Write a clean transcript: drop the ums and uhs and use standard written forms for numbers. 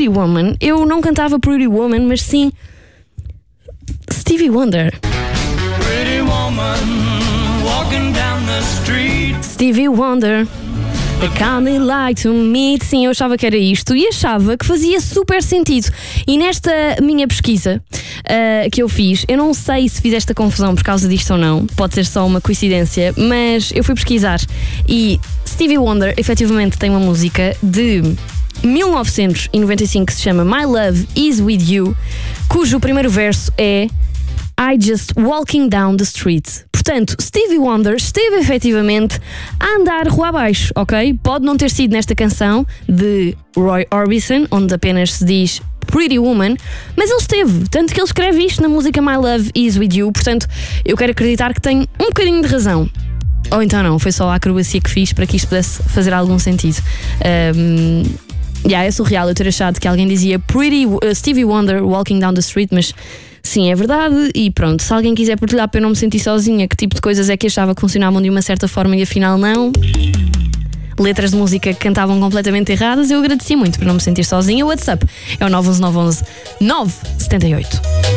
Pretty Woman, eu não cantava Pretty Woman, mas sim Stevie Wonder. Pretty woman walking down the street. Stevie Wonder, I kinda like to meet. Sim, eu achava que era isto e achava que fazia super sentido. E nesta minha pesquisa que eu fiz, eu não sei se fiz esta confusão por causa disto ou não, pode ser só uma coincidência, mas eu fui pesquisar e Stevie Wonder efetivamente tem uma música de 1995 que se chama My Love Is With You, cujo primeiro verso é I Just Walking Down the Street. Portanto, Stevie Wonder esteve efetivamente a andar rua abaixo, ok? Pode não ter sido nesta canção de Roy Orbison, onde apenas se diz Pretty Woman, mas ele esteve, tanto que ele escreve isto na música My Love Is With You. Portanto, eu quero acreditar que tem um bocadinho de razão. Ou então não, foi só a acrobacia que fiz para que isto pudesse fazer algum sentido. É surreal eu ter achado que alguém dizia Stevie Wonder Walking Down the Street, mas sim, é verdade. E pronto, se alguém quiser partilhar para eu não me sentir sozinha que tipo de coisas é que achava que funcionavam de uma certa forma e afinal não, letras de música que cantavam completamente erradas, eu agradeci muito por não me sentir sozinha. O WhatsApp é o 911 911 978.